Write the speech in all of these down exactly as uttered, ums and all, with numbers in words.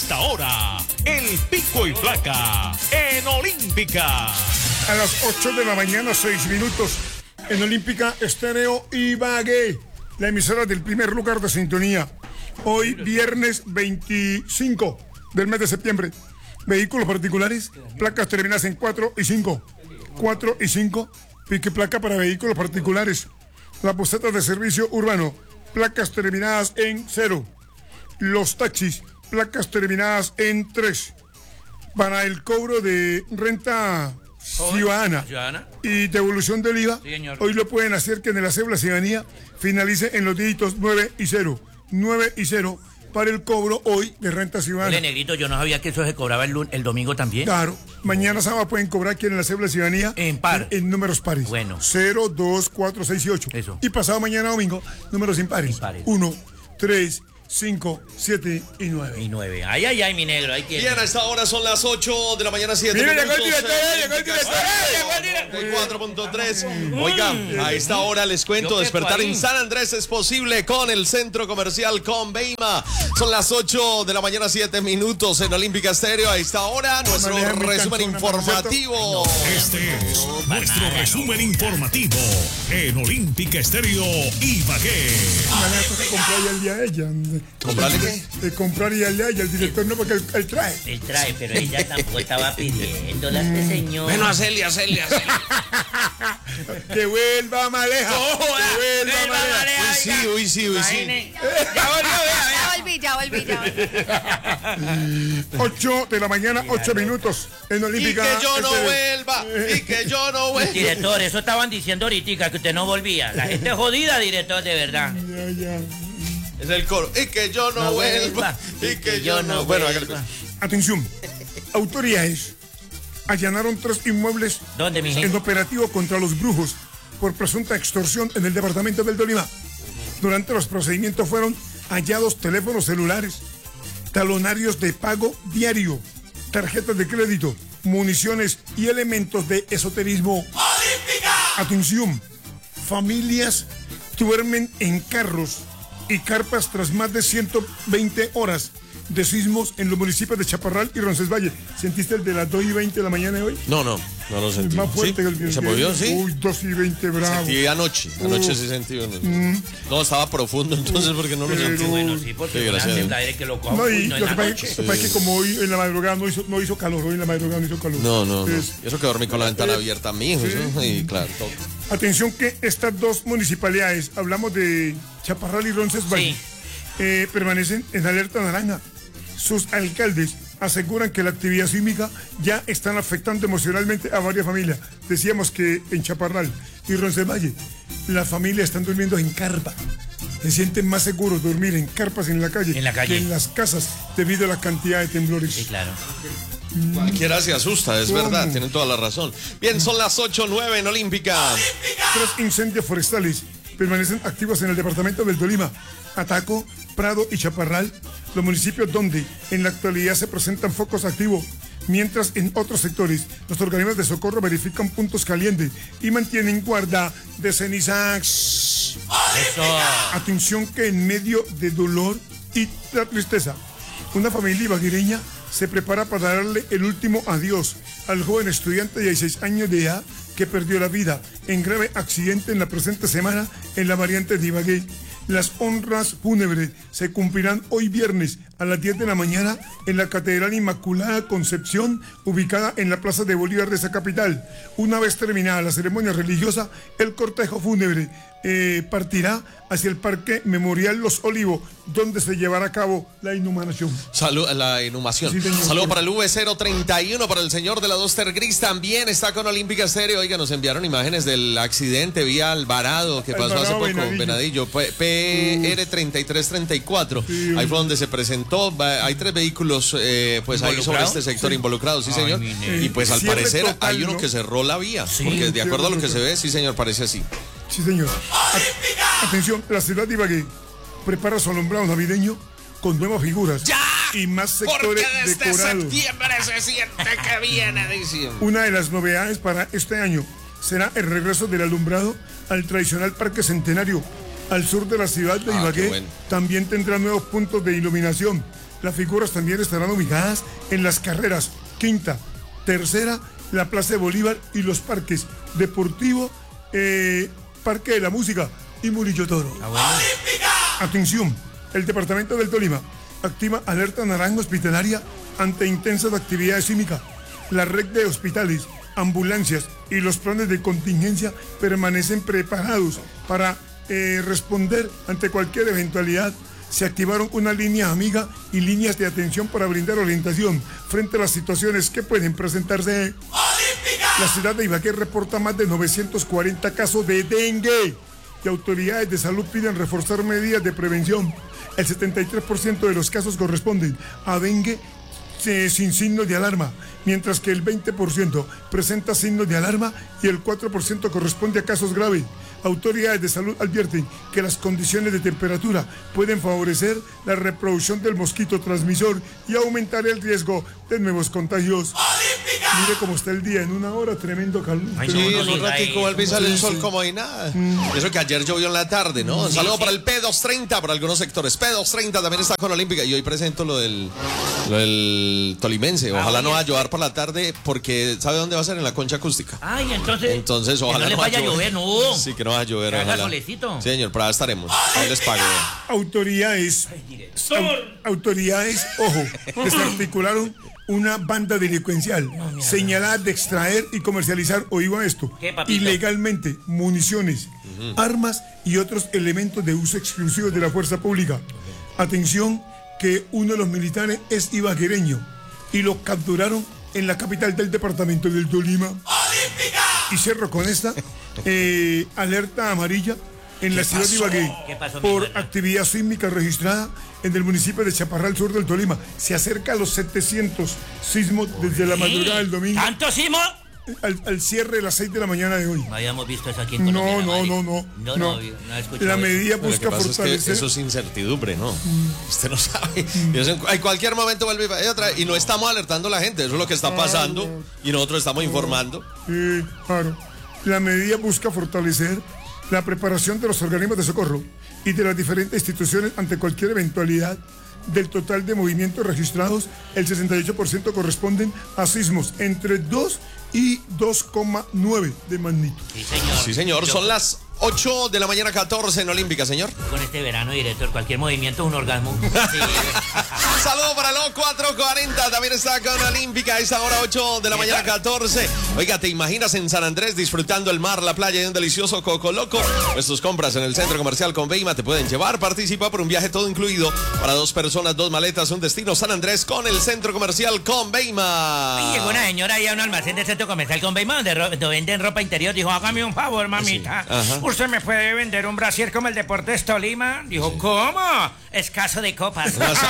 esta hora, el pico y placa en Olímpica. A las ocho de la mañana, seis minutos, en Olímpica Estéreo Ibagué, la emisora del primer lugar de sintonía. Hoy, viernes veinticinco del mes de septiembre. Vehículos particulares, placas terminadas en cuatro y cinco. cuatro y cinco, pique placa para vehículos particulares. Las busetas de servicio urbano, placas terminadas en cero. Los taxis, placas terminadas en tres. Para el cobro de renta ciudadana, ciudadana y devolución del I V A, sí, hoy lo pueden hacer que en la cédula ciudadanía finalice en los dígitos nueve y cero. nueve y cero para el cobro hoy de renta ciudadana. Ole, negrito, yo no sabía que eso se cobraba el, lun- el domingo también. Claro, mañana sábado pueden cobrar aquí en la cédula ciudadanía en par, en, en números pares. Bueno. cero, dos, cuatro, seis y ocho. Eso. Y pasado mañana domingo, números impares. uno, tres, cinco, siete y nueve. Y nueve. Ay, ay, ay, mi negro, ahí tiene. Bien, a esta hora son las ocho de la mañana, siete Mira, minutos. llegó el director, llegó el director. cuatro punto tres. Oigan, a esta hora les cuento, despertar en San Andrés es posible con el centro comercial Conveima. Son las ocho de la mañana, siete minutos en Olímpica Estéreo. A esta hora, nuestro resumen informativo. Este es nuestro resumen informativo en Olímpica Estéreo Ibagué. Comprarle al día a ella. ¿Comprarle qué? De comprar y al día a ella. El director no, porque él, él trae. Él trae, pero ella tampoco estaba pidiéndola, este señor. Bueno, a Celia, Celia, Celia. Que vuelva Maleja. Oh, que vuelva Maleja. Uy, sí, uy, sí, uy, sí. Ya volvió, vea, Ya volví, ya volví, ya volví. ocho de la mañana, ocho minutos en Y Olímpica. que yo no este, vuelva, y que yo no vuelva. Director, eso estaban diciendo ahorita, que usted no volvía. La gente es jodida, director, de verdad. Ya, ya. Es el coro. Y que yo no, No vuelva, vuelva, y que yo no vuelva. Bueno, hágale. Atención, autoridades allanaron tres inmuebles ¿Dónde, mi en gente? operativo contra los brujos por presunta extorsión en el departamento del Tolima. Durante los procedimientos fueron hallados teléfonos celulares, talonarios de pago diario, tarjetas de crédito, municiones y elementos de esoterismo. ¡Olímpica! Atención, familias duermen en carros y carpas tras más de ciento veinte horas de sismos en los municipios de Chaparral y Roncesvalles. ¿Sentiste el de las dos y veinte de la mañana de hoy? No, no, no lo sentí. El más fuerte ¿Sí? que el ¿Se movió, sí? Uy, dos y veinte, bravo. Sentí anoche, anoche sí sentí. No, Mm. no, estaba profundo entonces porque no lo Pero- sentí. Bueno, sí, porque Sí, una gracias. tembladera que lo coja No, y uy, no en lo que la pasa noche. es que- pasa es que como hoy en la madrugada no hizo, no hizo calor, hoy en la madrugada no hizo calor. No, no, no. Es- Eso que dormí con la ventana abierta, mi hijo. ¿Sí? Y claro, todo. Atención que estas dos municipalidades, hablamos de Chaparral y Roncesvalles, Sí. eh, permanecen en alerta naranja. Sus alcaldes aseguran que la actividad sísmica ya están afectando emocionalmente a varias familias. Decíamos que en Chaparral y Roncesvalles las familias están durmiendo en carpa. Se sienten más seguros dormir en carpas en la calle, En la calle. que en las casas debido a la cantidad de temblores. Sí, claro. Cualquiera se asusta, es ¿Cómo? verdad, tienen toda la razón. Bien, son las ocho nueve en Olímpica. Tres incendios forestales permanecen activos en el departamento del Tolima, Ataco, Prado y Chaparral, los municipios donde en la actualidad se presentan focos activos, mientras en otros sectores los organismos de socorro verifican puntos calientes y mantienen guarda de cenizas. Eso. Atención que en medio de dolor y la tristeza, una familia ibaguereña se prepara para darle el último adiós al joven estudiante de dieciséis años de edad que perdió la vida en grave accidente en la presente semana en la variante de Ibagué. Las honras fúnebres se cumplirán hoy viernes a las diez de la mañana en la Catedral Inmaculada Concepción, ubicada en la Plaza de Bolívar de esa capital. Una vez terminada la ceremonia religiosa, el cortejo fúnebre eh, partirá hacia el Parque Memorial Los Olivos, donde se llevará a cabo la inhumación. Salud, la inhumación. Sí, señor. Saludo para el V cero treinta y uno, para el señor de la Duster Gris, también está con Olímpica Estéreo. Oiga, nos enviaron imágenes del accidente vía Alvarado que pasó hace Alvarado, poco en Venadillo. Venadillo, P R treinta y tres treinta y cuatro. Sí, Ahí fue donde se presentó. Va- Hay tres vehículos eh, pues ahí sobre ¿Involucrados? este sector Sí. involucrados, sí, Ay, señor. mi negro. Y pues al Cierre parecer total, hay uno ¿no? que cerró la vía. Sí. Porque de acuerdo a lo que Cierre se ve, sí, señor, parece así. Sí, señor. A- Atención, la ciudad de Ibagué prepara su alumbrado navideño con nuevas figuras ¡Ya! y más sectores Porque desde decorados. septiembre se siente que viene diciembre. Una de las novedades para este año será el regreso del alumbrado al tradicional Parque Centenario. Al sur de la ciudad de Ah, Ibagué qué bueno. también tendrá nuevos puntos de iluminación. Las figuras también estarán ubicadas en las carreras quinta, tercera, la Plaza de Bolívar y los parques Deportivo, eh, Parque de la Música y Murillo Toro. Ah, bueno. Atención, el departamento del Tolima activa alerta naranja hospitalaria ante intensas actividades sísmicas. La red de hospitales, ambulancias y los planes de contingencia permanecen preparados para eh, responder ante cualquier eventualidad. Se activaron una línea amiga y líneas de atención para brindar orientación frente a las situaciones que pueden presentarse. ¡Olímpica! La ciudad de Ibagué reporta más de novecientos cuarenta casos de dengue y autoridades de salud piden reforzar medidas de prevención. El setenta y tres por ciento de los casos corresponden a dengue eh, sin signos de alarma, mientras que el veinte por ciento presenta signos de alarma y el cuatro por ciento corresponde a casos graves. Autoridades de salud advierten que las condiciones de temperatura pueden favorecer la reproducción del mosquito transmisor y aumentar el riesgo de nuevos contagios. ¡Olímpica! Mire cómo está el día, en una hora tremendo calor. Ay, Sí, no, en no un diga ratico ahí. vuelve y sale el sol como hay nada. Eso que ayer llovió en la tarde, ¿no? Un saludo sí. para el P doscientos treinta, para algunos sectores. P doscientos treinta también está con Olímpica. Y hoy presento lo del, lo del tolimense. Ojalá Ah, no oye. va a llover por la tarde, porque ¿sabe dónde va a ser? En la concha acústica. Ay, entonces. Entonces, que ojalá no le vaya a llover, no. Sí, que no vaya a llover. Que haga Ojalá. solecito. Sí, señor, por ahí estaremos. Ahí les pago. Autoridades, au- autoridades, ojo, desarticularon una banda delincuencial señalada de extraer y comercializar, oiga esto, ¿Qué, papito? ilegalmente municiones, armas y otros elementos de uso exclusivo de la fuerza pública. Atención, que uno de los militares es ibaguereño y lo capturaron en la capital del departamento del Tolima. Y cierro con esta eh, alerta amarilla en la ciudad de Ibagué ¿Qué pasó, mi por hermana? actividad sísmica registrada en el municipio de Chaparral, sur del Tolima. Se acerca a los setecientos sismos desde la madrugada del domingo ¿Tanto sismo? al, al cierre de las seis de la mañana de hoy. No habíamos visto eso aquí en No, Colombia. no, madre. no, no, No, no. no, no he escuchado La eso. medida Lo que busca pasa es que fortalecer. eso es incertidumbre, ¿no? Usted no sabe. Y eso en, en cualquier momento vuelve y va- y otra. Y no estamos alertando a la gente. Eso es lo que está pasando. Y nosotros estamos informando. Sí, claro. La medida busca fortalecer la preparación de los organismos de socorro y de las diferentes instituciones ante cualquier eventualidad. Del total de movimientos registrados, el sesenta y ocho por ciento corresponden a sismos entre dos y dos coma nueve de magnitud. Sí, señor. Sí, señor. Yo- Son las ocho de la mañana, catorce en Olímpica, señor. Con este verano, director, cualquier movimiento es un orgasmo. Sí. Saludos para los cuatro cuarenta. También está con Olímpica. Es ahora ocho de la mañana, catorce. Oiga, ¿te imaginas en San Andrés disfrutando el mar, la playa y un delicioso coco loco? Pues tus compras en el centro comercial Conveima te pueden llevar. Participa por un viaje todo incluido para dos personas, dos maletas, un destino San Andrés con el centro comercial Conveima. Y llegó una señora ahí a un almacén del centro comercial con Beima donde, ro- donde venden ropa interior. Dijo, hágame un favor, mamita. Ajá. ¿Usted me puede vender un brasier como el Deportes Tolima? Dijo, ¿cómo? Escaso de copas. Son las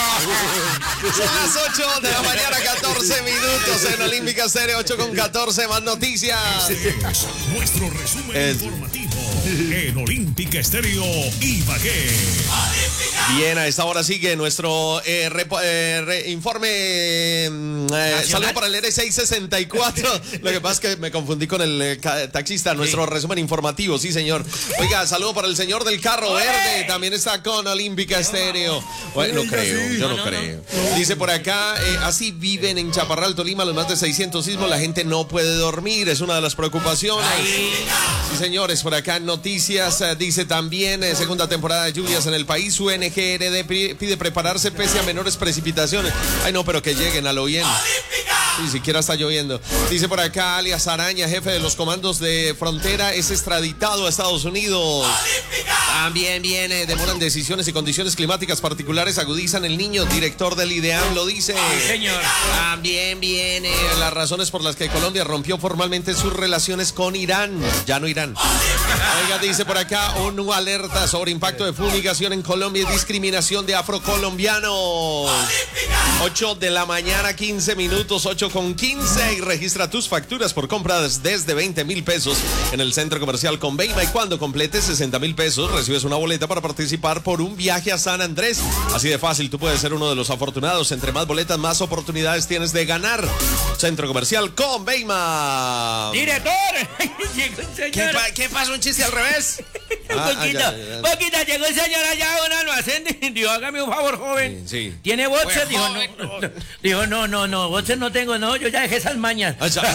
ocho de la mañana, catorce minutos en Olímpica Serie ocho con catorce. Más noticias. Es nuestro resumen Es- informativo en Olímpica Estéreo Ibagué. Bien, a esta hora sigue nuestro eh, repo- eh, re- informe. Eh, saludo para el R seiscientos sesenta y cuatro. Lo que pasa es que me confundí con el eh, ca- taxista. Nuestro resumen informativo, sí, señor. Oiga, saludo para el señor del carro verde. También está con Olímpica Estéreo. Bueno, no Oiga, creo, sí. yo no, No, no, creo. Dice por acá, eh, así viven en Chaparral, Tolima, los más de seiscientos sismos. La gente no puede dormir, es una de las preocupaciones. Sí, señores, por acá noticias. eh, dice también, eh, segunda temporada de lluvias en el país. U N G R D pi- pide prepararse pese a menores precipitaciones. Ay, no, pero que lleguen a lo bien. Ni siquiera está lloviendo. Dice por acá, alias Araña, jefe de los comandos de frontera, es extraditado a Estados Unidos. También viene, demoran decisiones y condiciones climáticas particulares, agudizan el niño. Director del IDEAM lo dice. Señor. También viene las razones por las que Colombia rompió formalmente sus relaciones con Irán. Ya no Irán. Oiga, dice por acá, ONU alerta sobre impacto de fumigación en Colombia y discriminación de afrocolombianos. ocho de la mañana, quince minutos, ocho con quince. Y registra tus facturas por compras desde veinte mil pesos en el centro comercial Conveima. Y cuando completes sesenta mil pesos, recibes una boleta para participar por un viaje a San Andrés. Así de fácil, tú puedes ser uno de los afortunados. Entre más boletas, más oportunidades tienes de ganar. Centro comercial Conveima. ¡Director! Llegó un ¿Qué, señor. pa- ¿Qué pasó? ¿Un chiste al revés? Un Ah, poquito, ah, ya, ya. poquito, llegó el señor allá a un almacén, dijo, hágame un favor, joven. Sí, sí. ¿Tiene boxer? Pues, Dijo, joven, no, no. Dijo, no, no, no, boxer no tengo, no, yo ya dejé esas mañas. Ah, ya.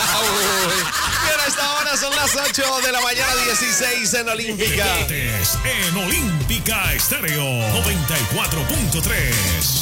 Uy. Bien, a esta hora son las ocho de la mañana, dieciséis en Olímpica. Deportes en Olímpica Estéreo noventa y cuatro punto tres.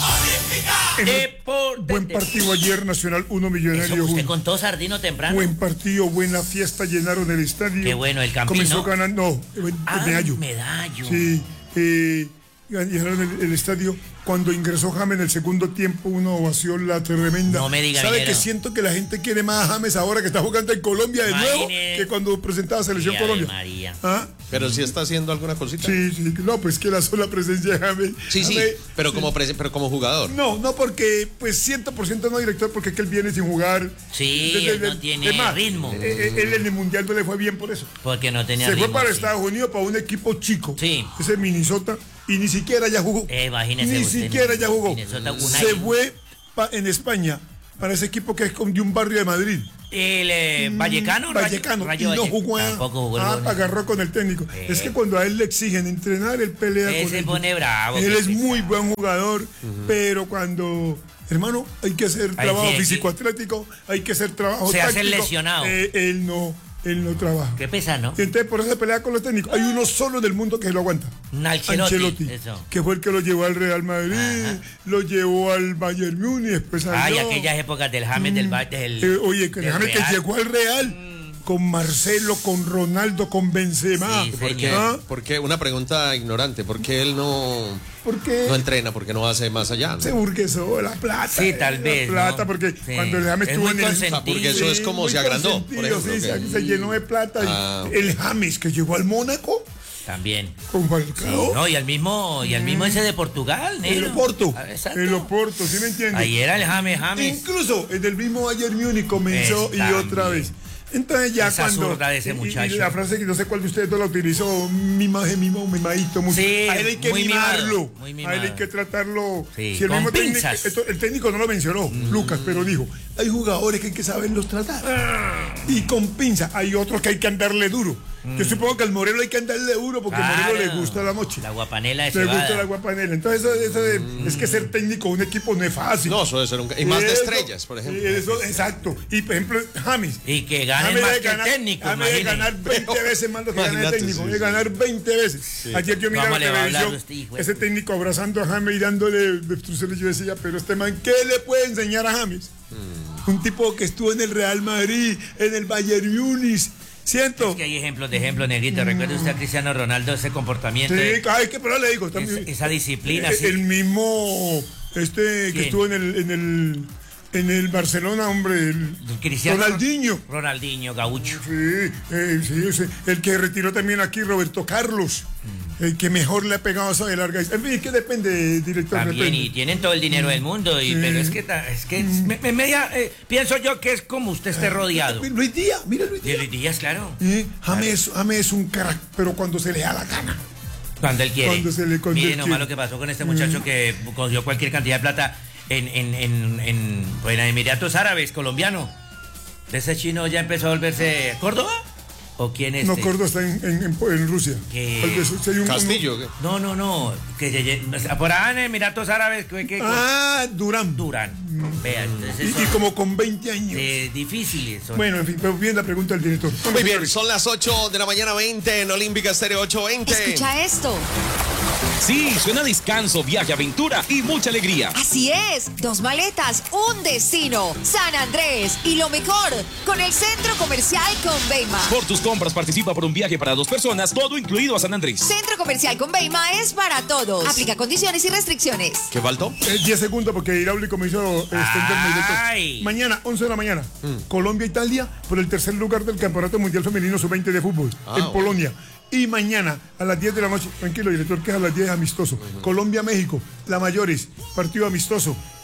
Deportes. Buen partido ayer, Nacional uno, Millonario Eso, usted uno. contó Sardino temprano. Buen partido, buena fiesta, llenaron el estadio. Qué bueno, el Campín, Comenzó ¿no? ganando, no, el Ah, Medallo. Medallo. Sí, eh, llenaron el, el estadio. Cuando ingresó James en el segundo tiempo, una ovación la tremenda. No me diga, ¿Sabe Minero. que siento que la gente quiere más a James ahora que está jugando en Colombia de nuevo Imagine. que cuando presentaba Selección Ave Colombia? María. ¿Ah? Pero sí está haciendo alguna cosita. Sí, sí, no, pues que la sola presencia de James. Sí, sí, James- pero como, prese- pero como jugador. No, no porque, pues cien por ciento no director, porque es que él viene sin jugar. Sí, Desde- él no desde- tiene es más, ritmo. eh, eh, Él en el Mundial no le fue bien por eso. Porque no tenía Se fue ritmo, para sí. Estados Unidos para un equipo chico. Sí. Ese Minnesota. Y ni siquiera ya jugó. Eh, imagínese Ni usted, siquiera ya jugó. Minnesota United. Se fue pa- en España para ese equipo que es como de un barrio de Madrid. El eh, Vallecano, Rayo- Vallecano. Rayo y no Valle- jugó a- Tampoco jugó el ah, Bonito. agarró con el técnico. Eh. Es que cuando a él le exigen entrenar, él pelea Ese con él. pone bravo, Él qué es pesado. muy buen jugador, pero cuando, hermano, hay que hacer Ahí trabajo sí, físico atlético, hay que hacer trabajo Se hace táctico. lesionado. Eh, él no, él no trabaja. Qué pesa, ¿no? Y entonces por eso se pelea con los técnicos. Hay uno solo del mundo que lo aguanta. Un Ancelotti, eso. Que fue el que lo llevó al Real Madrid, Ajá. lo llevó al Bayern Múnich, después al Ay, aquellas épocas del James del Valle. Del, eh, oye, que del déjame que Real. llegó al Real con Marcelo, con Ronaldo, con Benzema. Sí, ¿Por qué? ¿Ah? ¿Por qué? Una pregunta ignorante. ¿Por qué él no, Porque no entrena? ¿Por qué no hace más allá? se burguesó la plata. Sí, tal la vez, plata, ¿no? porque Sí. cuando el James Es estuvo muy en el. consentido. Ah, porque eso es como muy se agrandó, por consentido, ejemplo. sí, que- se, se llenó de plata. y Ah. El James que llegó al Mónaco También. con Falcao. No, y al mismo, y al mismo ese de Portugal, El negro. Oporto. Ah, exacto. El Oporto, ¿sí me entiendes? Ahí era el James, James. Incluso en el mismo Bayern Múnich comenzó y Está otra bien. vez. Entonces ya Esa cuando zurda de ese y- y muchacho. la frase que no sé cuál de ustedes dos la utilizó, mimaje, mimo, mimadito, mucho. Sí, a él hay que muy mimado, mimarlo, muy a él mimado. hay que tratarlo. Sí, Si el con mismo técnico, pinzas. esto- el técnico no lo mencionó, Lucas, pero dijo, hay jugadores que hay que saberlos tratar y con pinza. Hay otros que hay que andarle duro. Yo supongo que al Morelo hay que andarle duro porque al Morelo le Claro. gusta la mochi. La guapanela de Le gusta cebada. la guapanela. Entonces, eso, eso de- es que ser técnico de un equipo no es fácil. No, eso debe ser un... Y más de Eso, estrellas, por ejemplo. Eso, exacto. Y por ejemplo, James. Y que ganen James más debe que el ganar- técnico, James debe imaginen. ganar veinte veces más lo que gana el Imagínate, técnico. sí, Debe sí. ganar veinte veces. Ayer yo miraba ¿Cómo la le va a hablar televisión, usted, hijo de- ese técnico abrazando a James y dándole destrucciones. Yo decía, pero este man, ¿qué le puede enseñar a James? Mm. Un tipo que estuvo en el Real Madrid, en el Bayern Múnich. Siento. Es que hay ejemplos de ejemplos, negrito. Recuerde usted a Cristiano Ronaldo, ese comportamiento, Sí, de- ay, que pero le digo también. esa, esa disciplina. Eh, sí. El mismo este que ¿Quién? estuvo en el en el en el Barcelona, hombre, el Cristiano Ronaldinho. Ronaldinho, gaucho. Sí, eh, sí, ese, el que retiró también aquí Roberto Carlos, Mm. el que mejor le ha pegado esa de larga. En fin, es que depende, director. También, depende. y tienen todo el dinero del mundo, y, Sí. pero es que, ta- es que me, me- media, eh, pienso yo que es como usted esté rodeado. Luis Díaz, mira Luis De Díaz. Luis Díaz, claro. Eh, James, James es un crack, pero cuando se le da la gana. Cuando él quiere. Cuando se le- cuando Mire él nomás quiere. lo que pasó con este muchacho que cogió cualquier cantidad de plata en, en, en, en, pues, en Emiratos Árabes, colombiano. Ese chino ya empezó a volverse... ¿Córdoba? ¿O quién es? No, este? Córdoba está en, en, en- en Rusia. Que- Tal vez, si hay un- Castillo. ¿qué? No, no, no. Que se lle- por ahí en Emiratos Árabes, que, que- Ah, Durán. Durán. Vea, entonces Y, son y como con veinte años. eh, difíciles. son. Bueno, en fin, pero bien la pregunta del director. Muy bien, son las ocho de la mañana veinte en Olímpica Estéreo ocho veinte. Escucha esto. Sí, suena descanso, viaje, aventura y mucha alegría. Así es. Dos maletas, un destino. San Andrés. Y lo mejor, con el Centro Comercial Conveima. Por tus compras participa por un viaje para dos personas, todo incluido a San Andrés. Centro Comercial Conveima es para todos. Aplica condiciones y restricciones. ¿Qué faltó? Eh, diez segundos porque Hidráulico me hizo extenderme. director. Ay. Mañana, once de la mañana, Colombia-Italia por el tercer lugar del Campeonato Mundial Femenino sub veinte de fútbol Ah, en bueno. Polonia. Y mañana a las diez de la noche, tranquilo director, que es a las diez amistoso. Colombia-México, la mayores, partido amistoso.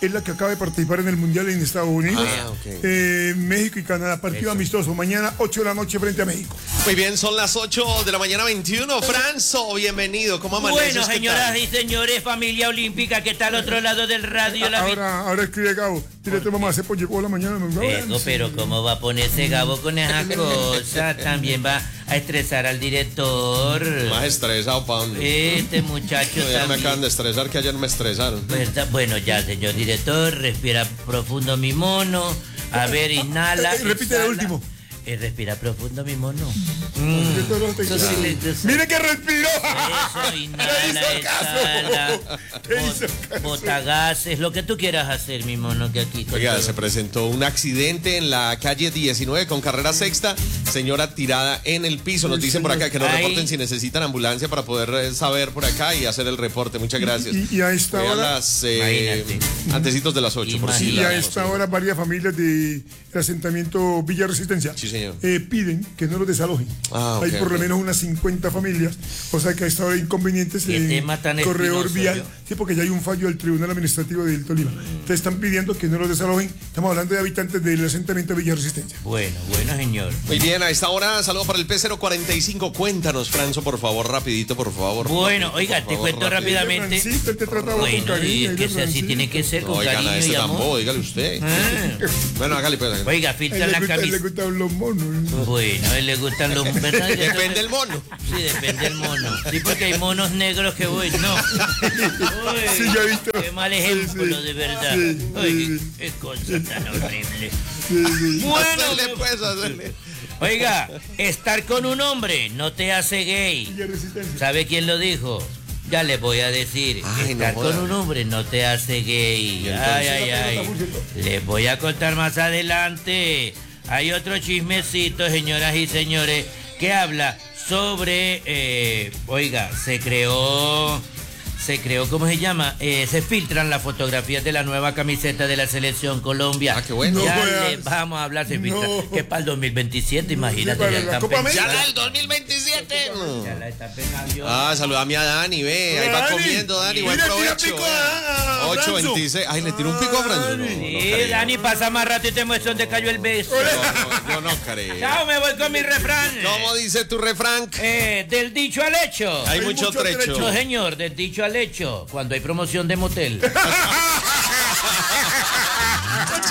es la que acaba de participar en el Mundial en Estados Unidos. Ah, okay. eh, México y Canadá, partido Eso. amistoso. Mañana, ocho de la noche, frente a México. Muy bien, son las ocho de la mañana, veintiuno. Franzo, bienvenido. ¿Cómo amaneces? Bueno, señoras y señores, familia olímpica, que está al otro lado del radio. La ahora, ahora escribe Gabo. Dile a tu mamá, se llegó la mañana. Pero, pero, ¿cómo va a ponerse Gabo con esa cosa? También va a estresar al director. Más estresado, ¿para dónde? Este muchacho no, ya también. me acaban de estresar, que ayer me estresaron. ¿Verdad? Bueno, ya, señor director, respira profundo mi mono. A ver, inhala. Eh, repite el último. Eh, respira profundo mi mono. Mm. Eso sí le, eso. Mire que respiró. Eso, inhala, exhala. Bot, botagases, lo que tú quieras hacer, mi mono, que aquí. Oiga, todo. Se presentó un accidente en la calle diecinueve con carrera sexta. Señora tirada en el piso. Nos dicen por acá que nos Ay. reporten si necesitan ambulancia para poder saber por acá y hacer el reporte. Muchas gracias. Y, y a esta hora. A las, eh, antecitos de las ocho. Por sí, y a esta hora varias familias del de asentamiento Villa Resistencia. Sí, señor. Eh, piden que no los desalojen. Ah, okay, hay por okay. lo menos unas cincuenta familias, o sea que a esta hora hay inconvenientes en el corredor vial, yo? sí, porque ya hay un fallo del Tribunal Administrativo del Tolima. Entonces están pidiendo que no los desalojen. Estamos hablando de habitantes del asentamiento Villa Resistencia. Bueno, bueno, señor. Muy bien, a esta hora, saludo para el P cero cuarenta y cinco. Cuéntanos, Franzo, por favor, rapidito, por favor. Bueno, rapidito, oiga, te cuento rápido. rápidamente. Francito, te trataba bueno, con cariño. Es que sea, así tiene que ser, con Oigan, cariño a este y amor. tampoco, dígale usted. Ah. Bueno, hágale pues. Oiga, filtra la camisa. A él le gustan los monos. Bueno, a él le gustan los... ¿verdad? Depende del mono. Sí, depende del mono. Sí, porque hay monos negros que voy, no. Uy, sí, yo he visto. Qué mal ejemplo, sí, sí. de verdad. Sí, Uy, sí. qué, qué cosa tan horrible. Sí, sí. Bueno, hacerle, pues, hacerle. Oiga, estar con un hombre no te hace gay. ¿Sabe quién lo dijo? Ya les voy a decir, ay, estar no con un hombre no te hace gay. Ay, ay, ay. Les voy a contar más adelante. Hay otro chismecito, señoras y señores, que habla sobre, eh, oiga, se creó, se creó, ¿cómo se llama? Eh, se filtran las fotografías de la nueva camiseta de la Selección Colombia. Ah, qué bueno. Ya no, le vamos a hablar, se filtra, no. que para el dos mil veintisiete, imagínate. Sí, ya, la están Copa pensando. Ya la del dos mil veintisiete. Ya la está pensando. Ah, saludame a Dani, ve. Ahí va comiendo, Dani. Buen provecho. ocho veintiséis. Ay, le tiró un pico a Franzo. No, Sí, no Dani, pasa más rato y te muestro dónde cayó el beso. No, yo no creo. Chao, me voy con mi refrán. ¿Cómo dice tu refrán? Eh, del dicho al hecho. Hay, Hay mucho, mucho trecho. trecho. No, señor, del dicho al hecho. Cuando hay promoción de motel.